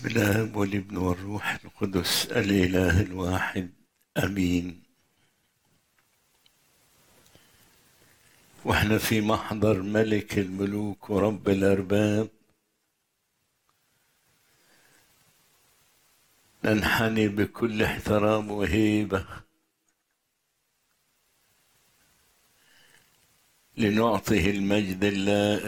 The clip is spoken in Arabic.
بسم الله والابن والروح القدس الإله الواحد أمين. واحنا في محضر ملك الملوك ورب الأرباب ننحني بكل احترام وهيبة لنعطيه المجد الله